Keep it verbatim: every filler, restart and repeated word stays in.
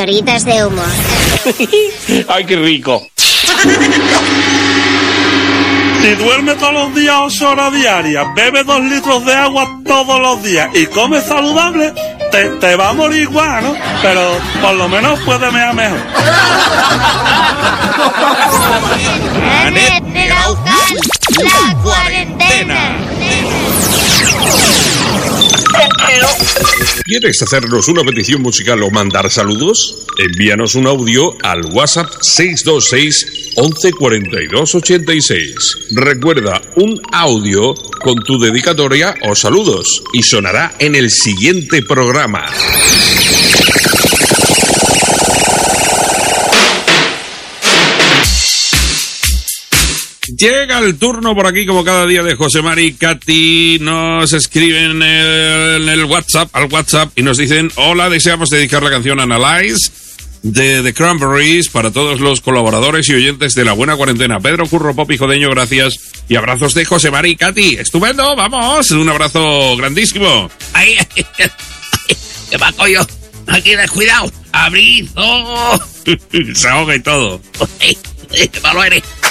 pildoritas de humor. ¡Ay, qué rico! Si duerme todos los días ocho horas diarias, bebe dos litros de agua todos los días y come saludable, te, te va a morir igual, ¿no? Pero por lo menos puede mear mejor. Anet Neraucal, la cuarentena. ¿Quieres hacernos una petición musical o mandar saludos? Envíanos un audio al WhatsApp seis dos seis, once cuarenta y dos ochenta y seis. Recuerda, un audio con tu dedicatoria o saludos y sonará en el siguiente programa. Llega el turno por aquí, como cada día, de José Mari y Katy. Nos escriben en el, en el WhatsApp, al WhatsApp, y nos dicen: hola, deseamos dedicar la canción Analyze de The Cranberries para todos los colaboradores y oyentes de La Buena Cuarentena. Pedro Curro, Popi Jodeño, gracias. Y abrazos de José Mari y Katy. ¡Estupendo! ¡Vamos! Un abrazo grandísimo. ¡Ay! ¡Qué va, coño! Aquí descuidado. ¡Abrid! ¡Oh! Se ahoga y todo. ¡Qué malo eres!